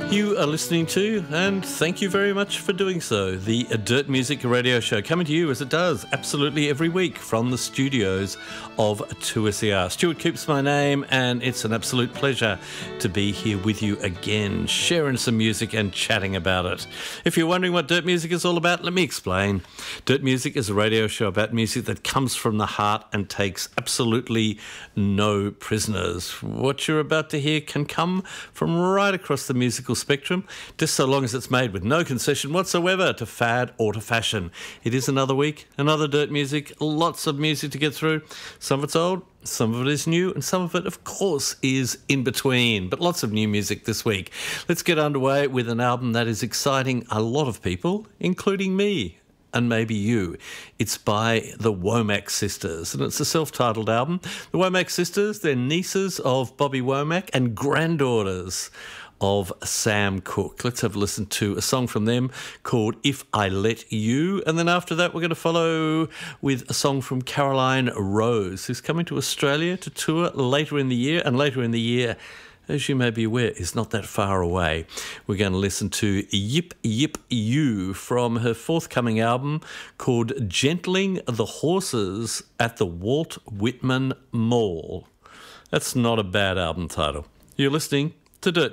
You are listening to, and thank you very much for doing so, the Dirt Music Radio Show, coming to you as it does absolutely every week from the studios of 2SER. Stuart Coops my name, and it's an absolute pleasure to be here with you again, sharing some music and chatting about it. If you're wondering what Dirt Music is all about, let me explain. Dirt Music is a radio show about music that comes from the heart and takes absolutely no prisoners. What you're about to hear can come from right across the musical spectrum, just so long as it's made with no concession whatsoever to fad or to fashion. It is another week, another Dirt Music, lots of music to get through. Some of it's old, some of it is new, and some of it, of course, is in between. But lots of new music this week. Let's get underway with an album that is exciting a lot of people, including me. And maybe you. It's by the Womack Sisters, and it's a self-titled album. The Womack Sisters, they're nieces of Bobby Womack and granddaughters of Sam Cooke. Let's have a listen to a song from them called If I Let You, and then after that we're going to follow with a song from Caroline Rose, who's coming to Australia to tour later in the year, and later in the year, as you may be aware, is not that far away. We're going to listen to Yip Yip You from her forthcoming album called Gentling the Horses at the Walt Whitman Mall. That's not a bad album title. You're listening to Dirt